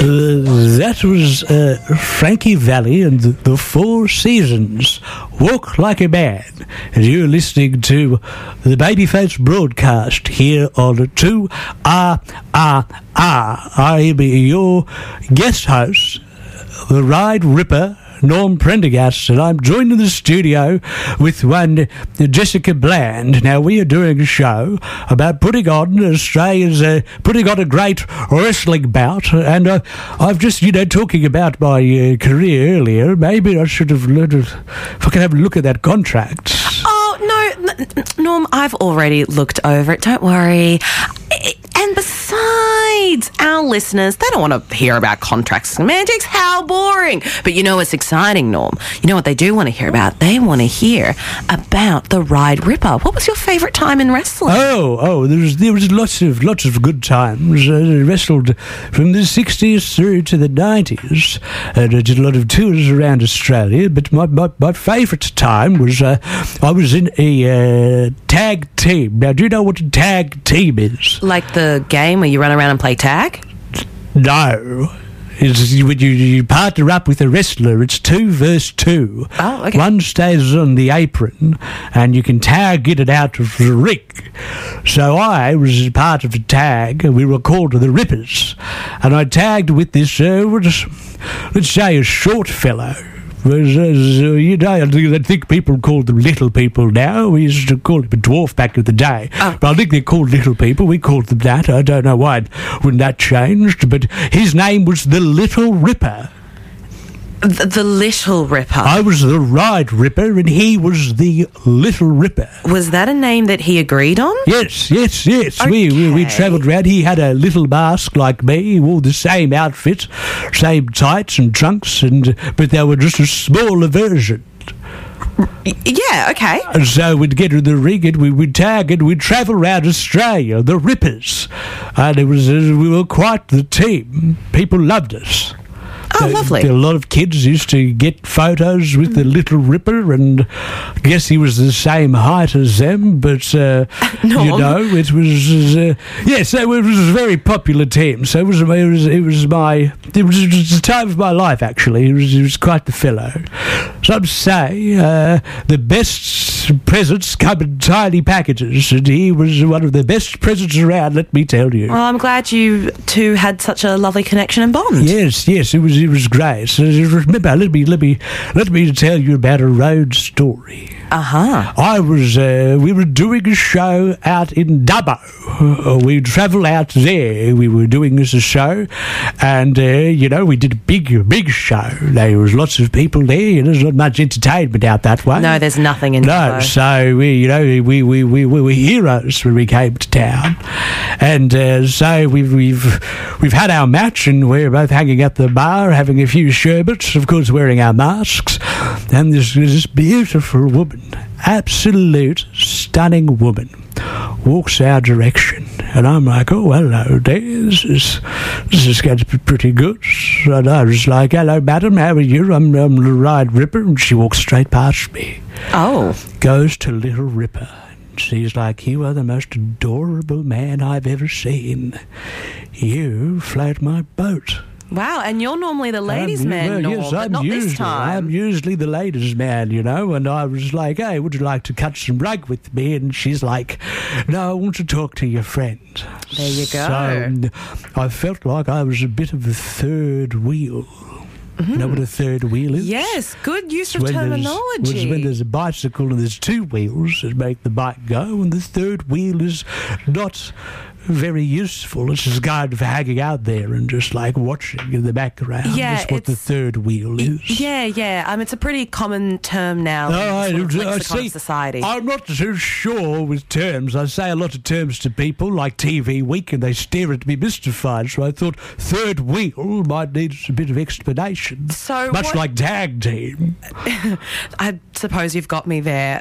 That was Frankie Valli and the Four Seasons. Walk Like a Man. And you're listening to the Babyface broadcast here on 2RRR. I am your guest host, the Ride Ripper, Norm Prendergast, and I'm joined in the studio with one Jessica Bland. Now, we are doing a show about putting on Australia's, putting on a great wrestling bout, and I've just, talking about my career earlier, maybe I should have learned, if I can have a look at that contract. Oh, no, Norm, I've already looked over it, don't worry. And besides, our listeners, they don't want to hear about contract semantics. How boring. But you know what's exciting, Norm? You know what they do want to hear about? They want to hear about the Ride Ripper. What was your favourite time in wrestling? There was lots of good times. I wrestled from the 60s through to the 90s. And I did a lot of tours around Australia. But my favourite time was I was in a tag team. Now, do you know what a tag team is? Like the game where you run around and play tag? No. It's when you partner up with a wrestler, it's 2 versus 2. Oh, okay. One stays on the apron, and you can tag in and out of the ring. So I was part of the tag, and we were called the Rippers. And I tagged with this, let's say, a short fellow. I think people call them little people now. We used to call him a dwarf back in the day. Oh. But I think they're called little people. We called them that. I don't know why when that changed. But his name was the Little Ripper. The Little Ripper. I was the Ride Ripper and he was the Little Ripper. Was that a name that he agreed on? Yes. Okay. We travelled around. He had a little mask like me. He wore the same outfit, same tights and trunks, but they were just a smaller version. Yeah, okay. And so we'd get in the ring and we'd tag and we'd travel around Australia, the Rippers. And we were quite the team. People loved us. Oh, lovely. A lot of kids used to get photos with the Little Ripper, and I guess he was the same height as them, but, No. it was, so it was a very popular team. So it was the time of my life, actually. He was quite the fellow. Some say the best presents come in tiny packages, and he was one of the best presents around, let me tell you. Well, I'm glad you two had such a lovely connection and bond. Yes, it was great. So remember, let me tell you about a road story. We were doing a show out in Dubbo. We'd travel out there. We were doing this show, and we did a big show. There was lots of people there. There's not much entertainment out that way. No, there's nothing in Dubbo. No, so we were heroes when we came to town, and so we've had our match, and we're both hanging at the bar, having a few sherbets, of course, wearing our masks, and this beautiful woman, absolute stunning woman, walks our direction, and I'm like, oh, hello there, this is going to be pretty good. And I was like, hello, madam, how are you? I'm the Ride Ripper, and she walks straight past me. Oh. Goes to Little Ripper. She's like, you are the most adorable man I've ever seen. You float my boat. Wow, and you're normally the ladies' man, Norm, but not this time. I'm usually the ladies' man, and I was like, hey, would you like to cut some rug with me? And she's like, no, I want to talk to your friend. There you go. So I felt like I was a bit of a third wheel. Mm-hmm. You know what a third wheel is? Yes, good use of terminology. It's when there's a bicycle and there's 2 wheels that make the bike go, and the third wheel is not very useful. It's just kind of hanging out there and just like watching in the background. Yeah, that's what the third wheel is. Yeah. It's a pretty common term now in the lexicon of society. I'm not too sure with terms. I say a lot of terms to people like TV Week, and they stare at me mystified. So I thought third wheel might need a bit of explanation. So much like tag team. I suppose you've got me there.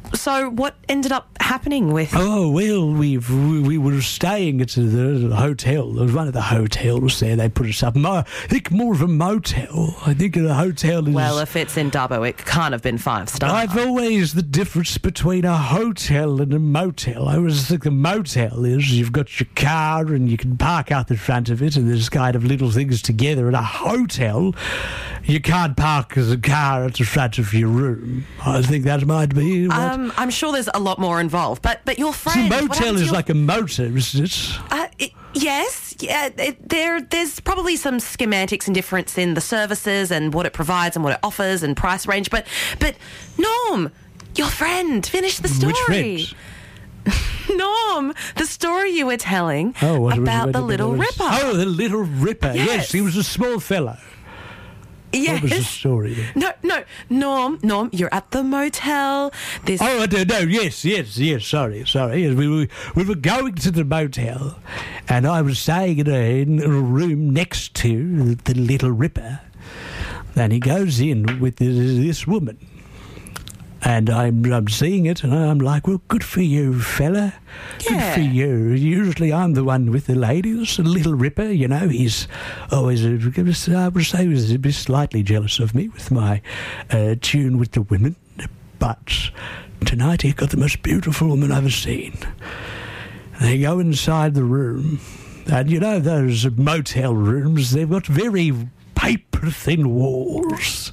So what ended up happening with... Oh, well, we were staying at the hotel. There was one of the hotels there. They put us up. I think more of a motel. I think the hotel is... Well, if it's in Dubbo, it can't have been 5-star. I've always the difference between a hotel and a motel. I always think the motel is you've got your car and you can park out the front of it and there's kind of little things together. At a hotel, you can't park the car at the front of your room. I think that might be... I'm sure there's a lot more involved, but your friend... The motel is like a motor, isn't it? Yes. Yeah, there's probably some schematics and difference in the services and what it provides and what it offers and price range, but Norm, your friend, finish the story. Which friend? Norm, the story you were telling about the Little Ripper. Oh, the Little Ripper. Yes, he was a small fellow. Yes. What was the story? No, Norm, you're at the motel. I don't know. Yes. Sorry. We were going to the motel, and I was staying in a room next to the Little Ripper, and he goes in with this woman. And I'm seeing it, and I'm like, well, good for you, fella. Yeah. Good for you. Usually I'm the one with the ladies. The Little Ripper, he's always, I would say, he was a bit slightly jealous of me with my tune with the women. But tonight he got the most beautiful woman I've ever seen. They go inside the room, and those motel rooms, they've got very paper-thin walls.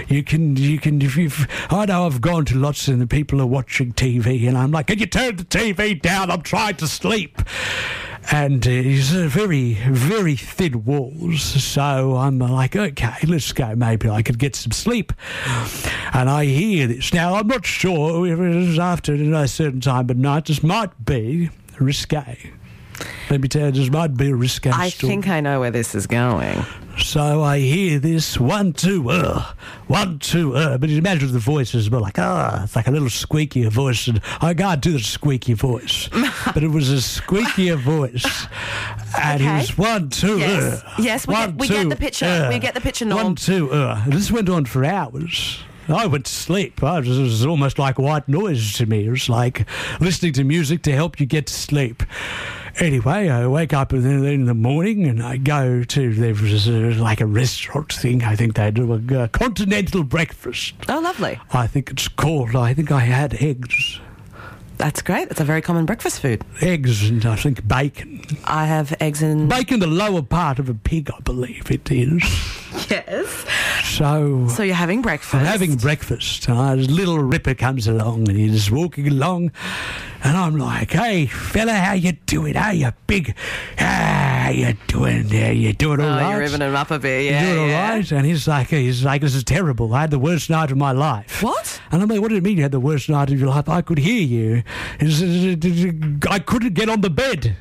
I know I've gone to lots and the people are watching TV and I'm like, can you turn the TV down? I'm trying to sleep. And it's very, very thin walls. So I'm like, okay, let's go. Maybe I could get some sleep. And I hear this. Now, I'm not sure if it is after a certain time of night. This might be risque. Let me tell you, this might be a risque story. I think I know where this is going. So I hear this 1, 2, 1, 2, but you imagine the voice is more like, it's like a little squeakier voice, and I can't do the squeaky voice, but it was a squeakier voice, and it was 1, 2, Yes, we get the picture. We get the picture, Norm. 1, 2, This went on for hours. I went to sleep. It was almost like white noise to me. It was like listening to music to help you get to sleep. Anyway, I wake up in the morning and I go to, there was like a restaurant thing. I think they do a continental breakfast. Oh, lovely. I think it's called, I think I had eggs. That's great. That's a very common breakfast food. Eggs and I think bacon. I have eggs and... Bacon, the lower part of a pig, I believe it is. Yes. So you're having breakfast. I'm having breakfast. And this Little Ripper comes along and he's walking along and I'm like, hey, fella, how you doing? How you big? How you doing there? You doing all right? You're ripping him up a bit, yeah. You doing all right? And he's like, this is terrible. I had the worst night of my life. What? And I'm like, what do you mean you had the worst night of your life? I could hear you. I couldn't get on the bed.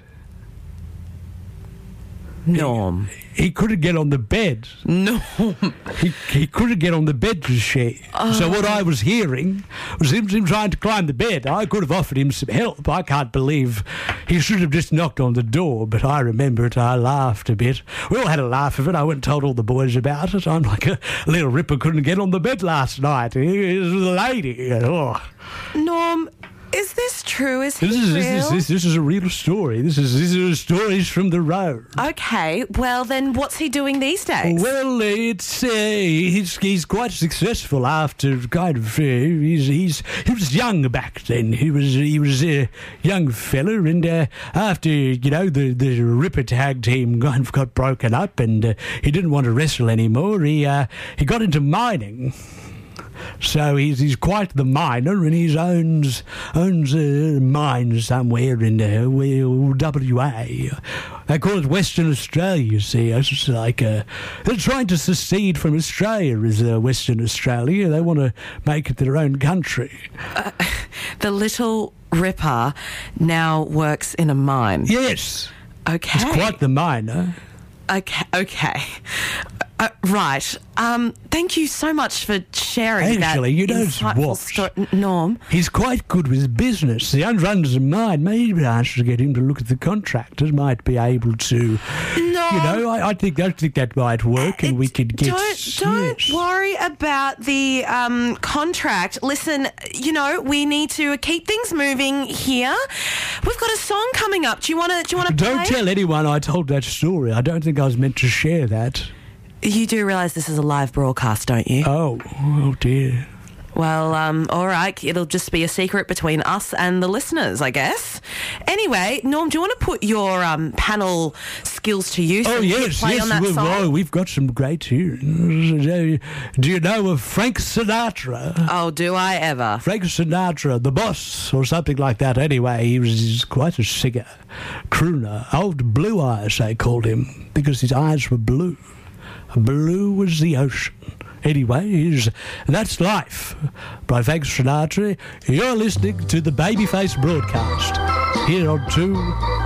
Norm. He couldn't get on the bed. No. He couldn't get on the bed sheet. So what I was hearing was him trying to climb the bed. I could have offered him some help. I can't believe he should have just knocked on the door, but I remember it. I laughed a bit. We all had a laugh of it. I went and told all the boys about it. I'm like, a Little Ripper couldn't get on the bed last night. He was a lady. Oh. Norm, is this true? Is he real? This is a real story. This is stories from the road. Okay, well then, what's he doing these days? Well, it's he's quite successful after kind of he was young back then. He was a young fella, and after the Ripper tag team kind of got broken up, and he didn't want to wrestle anymore. He got into mining. So he's quite the miner, and he owns a mine somewhere in WA. They call it Western Australia, you see. It's like they're trying to secede from Australia as Western Australia. They want to make it their own country. The Little Ripper now works in a mine. Yes. Okay. He's quite the miner. Okay. Right. Thank you so much for sharing that. Actually, you know what? Norm. He's quite good with business. He runs a mine. Maybe I should get him to look at the contractors. Might be able to... No, I think that might work, and we could get. Don't worry about the contract. Listen, we need to keep things moving here. We've got a song coming up. Do you want to play? Don't tell anyone I told that story. I don't think I was meant to share that. You do realise this is a live broadcast, don't you? Oh dear. Well, all right. It'll just be a secret between us and the listeners, I guess. Anyway, Norm, do you want to put your panel skills to use? Oh, yes. On that song? We've got some great tunes. Do you know of Frank Sinatra? Oh, do I ever? Frank Sinatra, the boss, or something like that. Anyway, he's quite a singer, crooner. Old Blue Eyes, they called him, because his eyes were blue. Blue as the ocean. Anyway, That's Life by Frank Sinatra. You're listening to the Babyface broadcast here on 2